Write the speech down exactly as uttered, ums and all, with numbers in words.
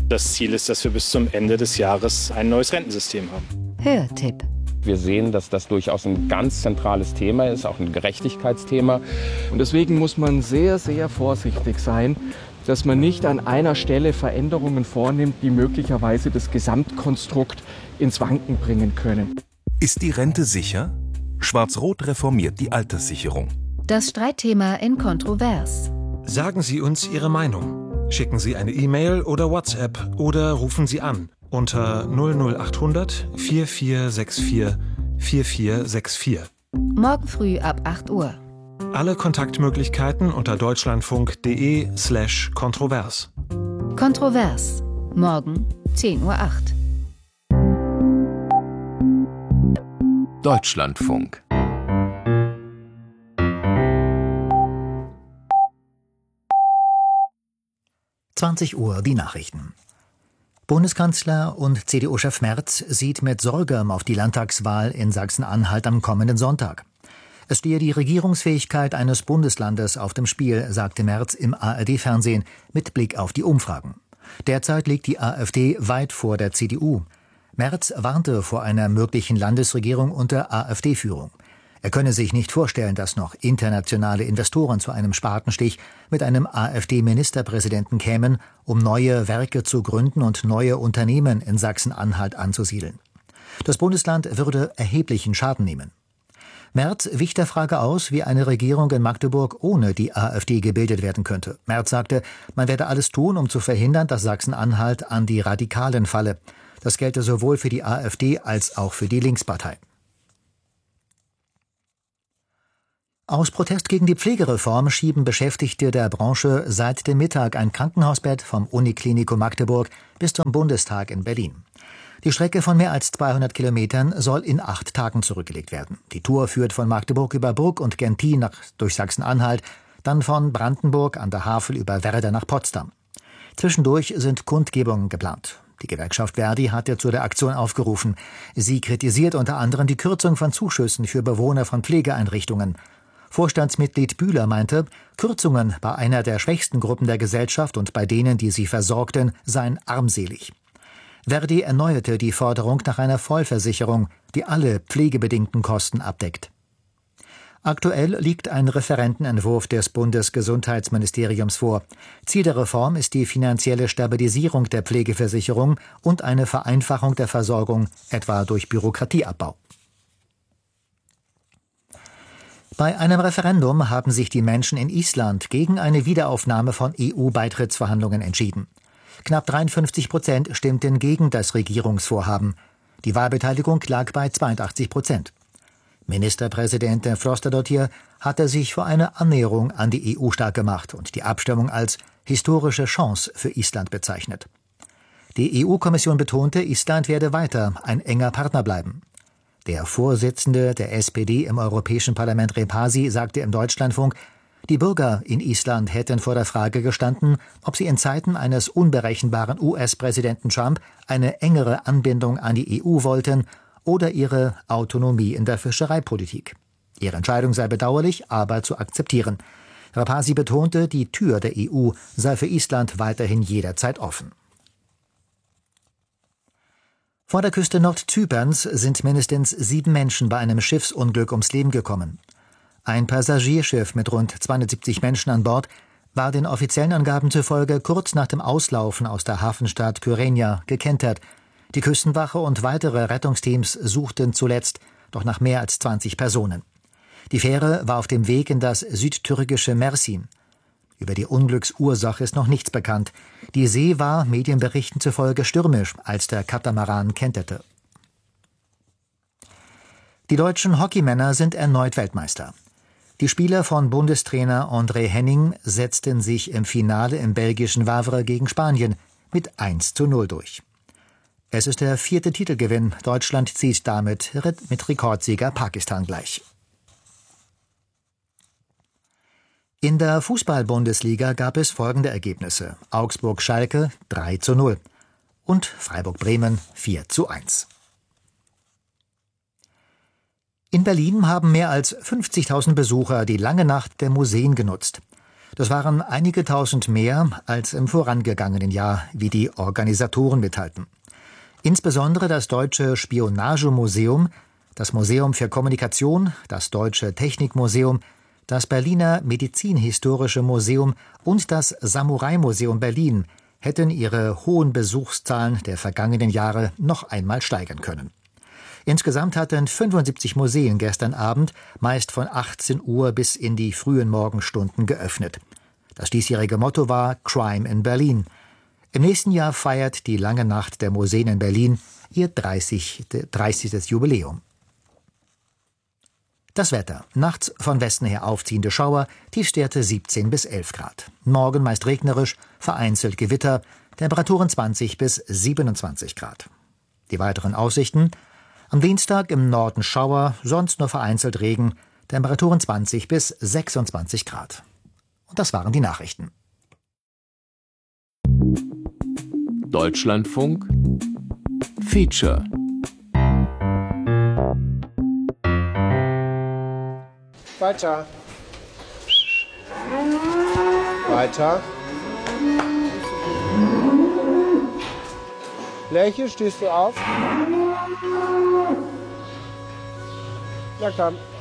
Das Ziel ist, dass wir bis zum Ende des Jahres ein neues Rentensystem haben. Hörtipp. Wir sehen, dass das durchaus ein ganz zentrales Thema ist, auch ein Gerechtigkeitsthema. Und deswegen muss man sehr, sehr vorsichtig sein, dass man nicht an einer Stelle Veränderungen vornimmt, die möglicherweise das Gesamtkonstrukt ins Wanken bringen können. Ist die Rente sicher? Schwarz-Rot reformiert die Alterssicherung. Das Streitthema in Kontrovers. Sagen Sie uns Ihre Meinung. Schicken Sie eine E-Mail oder WhatsApp oder rufen Sie an unter null null achthundert vier vier sechs vier vier vier sechs vier. Morgen früh ab acht Uhr. Alle Kontaktmöglichkeiten unter deutschlandfunk.de slash kontrovers. Kontrovers. Morgen zehn Uhr acht. Deutschlandfunk. zwanzig Uhr die Nachrichten. Bundeskanzler und C D U-Chef Merz sieht mit Sorge auf die Landtagswahl in Sachsen-Anhalt am kommenden Sonntag. Es stehe die Regierungsfähigkeit eines Bundeslandes auf dem Spiel, sagte Merz im A R D-Fernsehen mit Blick auf die Umfragen. Derzeit liegt die AfD weit vor der C D U. Merz warnte vor einer möglichen Landesregierung unter AfD-Führung. Er könne sich nicht vorstellen, dass noch internationale Investoren zu einem Spatenstich mit einem AfD-Ministerpräsidenten kämen, um neue Werke zu gründen und neue Unternehmen in Sachsen-Anhalt anzusiedeln. Das Bundesland würde erheblichen Schaden nehmen. Merz wich der Frage aus, wie eine Regierung in Magdeburg ohne die AfD gebildet werden könnte. Merz sagte, man werde alles tun, um zu verhindern, dass Sachsen-Anhalt an die Radikalen falle. Das gelte sowohl für die AfD als auch für die Linkspartei. Aus Protest gegen die Pflegereform schieben Beschäftigte der Branche seit dem Mittag ein Krankenhausbett vom Uniklinikum Magdeburg bis zum Bundestag in Berlin. Die Strecke von mehr als zweihundert Kilometern soll in acht Tagen zurückgelegt werden. Die Tour führt von Magdeburg über Brugg und Gentil nach, durch Sachsen-Anhalt, dann von Brandenburg an der Havel über Werder nach Potsdam. Zwischendurch sind Kundgebungen geplant. Die Gewerkschaft Verdi hatte zu der Aktion aufgerufen. Sie kritisiert unter anderem die Kürzung von Zuschüssen für Bewohner von Pflegeeinrichtungen. Vorstandsmitglied Bühler meinte, Kürzungen bei einer der schwächsten Gruppen der Gesellschaft und bei denen, die sie versorgten, seien armselig. Verdi erneuerte die Forderung nach einer Vollversicherung, die alle pflegebedingten Kosten abdeckt. Aktuell liegt ein Referentenentwurf des Bundesgesundheitsministeriums vor. Ziel der Reform ist die finanzielle Stabilisierung der Pflegeversicherung und eine Vereinfachung der Versorgung, etwa durch Bürokratieabbau. Bei einem Referendum haben sich die Menschen in Island gegen eine Wiederaufnahme von E U-Beitrittsverhandlungen entschieden. Knapp dreiundfünfzig Prozent stimmten gegen das Regierungsvorhaben. Die Wahlbeteiligung lag bei zweiundachtzig Prozent. Ministerpräsident Frostadóttir hatte sich für eine Annäherung an die E U stark gemacht und die Abstimmung als historische Chance für Island bezeichnet. Die E U-Kommission betonte, Island werde weiter ein enger Partner bleiben. Der Vorsitzende der S P D im Europäischen Parlament Repasi sagte im Deutschlandfunk, die Bürger in Island hätten vor der Frage gestanden, ob sie in Zeiten eines unberechenbaren U S-Präsidenten Trump eine engere Anbindung an die E U wollten oder ihre Autonomie in der Fischereipolitik. Ihre Entscheidung sei bedauerlich, aber zu akzeptieren. Repasi betonte, die Tür der E U sei für Island weiterhin jederzeit offen. Vor der Küste Nordzyperns sind mindestens sieben Menschen bei einem Schiffsunglück ums Leben gekommen. Ein Passagierschiff mit rund zweihundertsiebzig Menschen an Bord war den offiziellen Angaben zufolge kurz nach dem Auslaufen aus der Hafenstadt Kyrenia gekentert. Die Küstenwache und weitere Rettungsteams suchten zuletzt, doch nach mehr als zwanzig Personen. Die Fähre war auf dem Weg in das südtürkische Mersin. Über die Unglücksursache ist noch nichts bekannt. Die See war Medienberichten zufolge stürmisch, als der Katamaran kenterte. Die deutschen Hockeymänner sind erneut Weltmeister. Die Spieler von Bundestrainer André Henning setzten sich im Finale im belgischen Wavre gegen Spanien mit eins zu null durch. Es ist der vierte Titelgewinn. Deutschland zieht damit mit Rekordsieger Pakistan gleich. In der Fußball-Bundesliga gab es folgende Ergebnisse. Augsburg-Schalke drei zu null und Freiburg-Bremen vier zu eins. In Berlin haben mehr als fünfzigtausend Besucher die lange Nacht der Museen genutzt. Das waren einige tausend mehr als im vorangegangenen Jahr, wie die Organisatoren mitteilten. Insbesondere das Deutsche Spionagemuseum, das Museum für Kommunikation, das Deutsche Technikmuseum, das Berliner Medizinhistorische Museum und das Samurai-Museum Berlin hätten ihre hohen Besuchszahlen der vergangenen Jahre noch einmal steigern können. Insgesamt hatten fünfundsiebzig Museen gestern Abend meist von achtzehn Uhr bis in die frühen Morgenstunden geöffnet. Das diesjährige Motto war Crime in Berlin. Im nächsten Jahr feiert die Lange Nacht der Museen in Berlin ihr dreißigstes Jubiläum. Das Wetter. Nachts von Westen her aufziehende Schauer, Tiefstwerte siebzehn bis elf Grad. Morgen meist regnerisch, vereinzelt Gewitter, Temperaturen zwanzig bis siebenundzwanzig Grad. Die weiteren Aussichten: am Dienstag im Norden Schauer, sonst nur vereinzelt Regen, Temperaturen zwanzig bis sechsundzwanzig Grad. Und das waren die Nachrichten. Deutschlandfunk Feature. Weiter. Weiter. Lächeln, stehst du auf? Na komm.